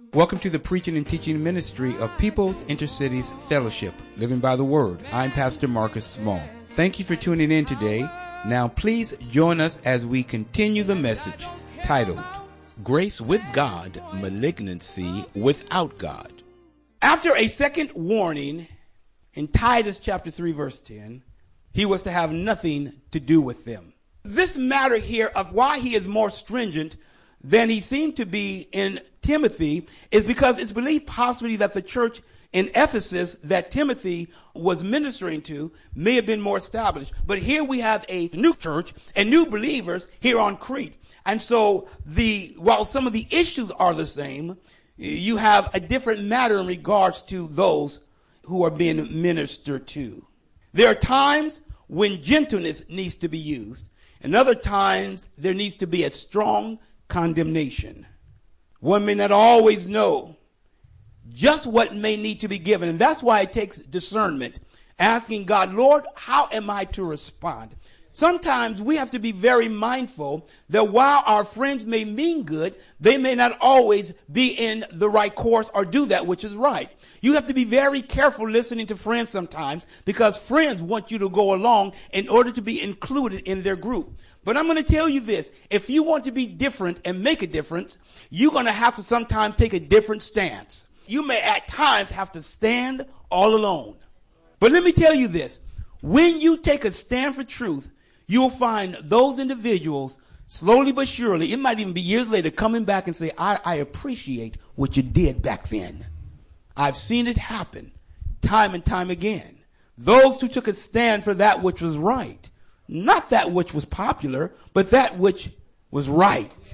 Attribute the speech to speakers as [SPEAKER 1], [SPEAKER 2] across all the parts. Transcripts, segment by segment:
[SPEAKER 1] Welcome to the preaching and teaching ministry of People's Intercities Fellowship, Living by the Word. I'm Pastor Marcus Small. Thank you for tuning in today. Now please join us as we continue the message titled, Grace with God, Malignancy Without God. After a second warning in Titus chapter 3 verse 10, he was to have nothing to do with them. This matter here of why he is more stringent than he seemed to be in Timothy is because it's believed possibly that the church in Ephesus that Timothy was ministering to may have been more established. But here we have a new church and new believers here on Crete. And so while some of the issues are the same, you have a different matter in regards to those who are being ministered to. There are times when gentleness needs to be used, and other times there needs to be a strong condemnation. One may not always know just what may need to be given. And that's why it takes discernment, asking God, Lord, how am I to respond? Sometimes we have to be very mindful that while our friends may mean good, they may not always be in the right course or do that which is right. You have to be very careful listening to friends sometimes because friends want you to go along in order to be included in their group. But I'm going to tell you this, if you want to be different and make a difference, you're going to have to sometimes take a different stance. You may at times have to stand all alone. But let me tell you this, when you take a stand for truth, you'll find those individuals slowly but surely, it might even be years later, coming back and say, I appreciate what you did back then. I've seen it happen time and time again. Those who took a stand for that which was right. Not that which was popular, but that which was right.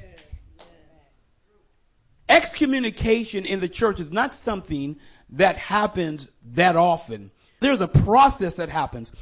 [SPEAKER 1] Excommunication in the church is not something that happens that often. There's a process that happens.